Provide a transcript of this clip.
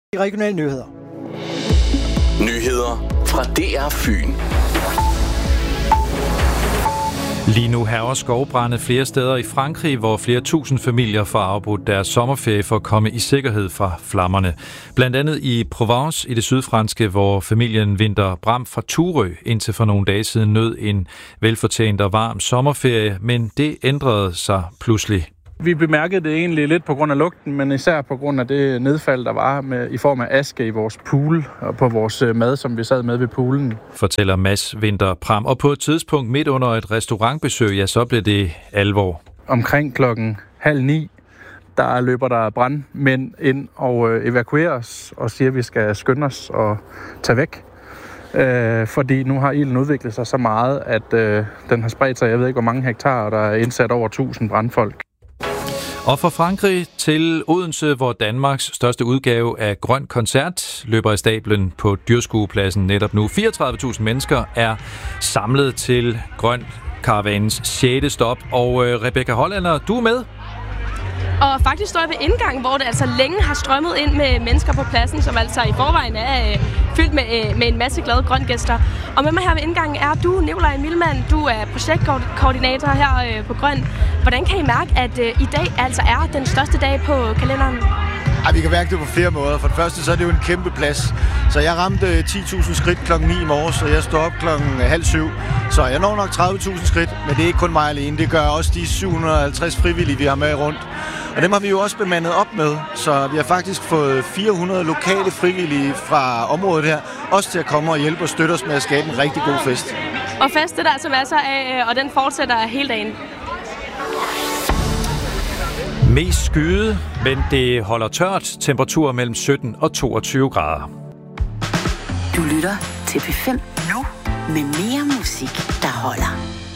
De regionale nyheder. Nyheder fra DR Fyn. Lige nu hærger skovbrande flere steder i Frankrig, hvor flere tusind familier får afbrudt deres sommerferie for at komme i sikkerhed fra flammerne. Blandt andet i Provence i det sydfranske, hvor familien Winter Bram fra Turø indtil for nogle dage siden nød en velfortjent og varm sommerferie, men det ændrede sig pludselig. Vi bemærkede det egentlig lidt på grund af lugten, men især på grund af det nedfald, der var i form af aske i vores pool og på vores mad, som vi sad med ved poolen. Fortæller Mads Winter Bram. Og på et tidspunkt midt under et restaurantbesøg, ja, så blev det alvor. Omkring 8:30, der løber der brandmænd ind og evakuerer os og siger, at vi skal skynde os og tage væk. Fordi nu har ilden udviklet sig så meget, at den har spredt sig, jeg ved ikke hvor mange hektar, og der er indsat over 1000 brandfolk. Og fra Frankrig til Odense, hvor Danmarks største udgave af Grøn Koncert løber i stablen på Dyrskuepladsen netop nu. 34.000 mennesker er samlet til Grøn Karavanens 6. stop. Og Rebecca Hollander, du er med? Og faktisk står jeg ved indgangen, hvor det altså længe har strømmet ind med mennesker på pladsen, som altså i forvejen er fyldt med en masse glade grøngæster. Og med mig her ved indgangen er du, Nikolaj Milman. Du er projektkoordinator her på Grøn. Hvordan kan I mærke, at i dag altså er den største dag på kalenderen? Vi kan mærke det på flere måder. For det første så er det jo en kæmpe plads. Så jeg ramte 10.000 skridt klokken 9 i morges, og jeg står op klokken 6:30. Så jeg når nok 30.000 skridt, men det er ikke kun mig alene. Det gør også de 750 frivillige, vi har med rundt. Og dem har vi jo også bemandet op med, så vi har faktisk fået 400 lokale frivillige fra området her, også til at komme og hjælpe og støtte os med at skabe en rigtig god fest. Og fest det der altså masser af, og den fortsætter hele dagen. Mest skyde, men det holder tørt. Temperatur mellem 17 og 22 grader. Du lytter til P5 nu med mere musik, der holder.